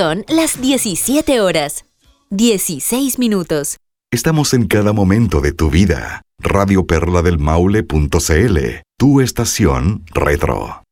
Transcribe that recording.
Son las 17 horas, 16 minutos. Estamos en cada momento de tu vida. RadioPerlaDelMaule.cl, tu estación retro.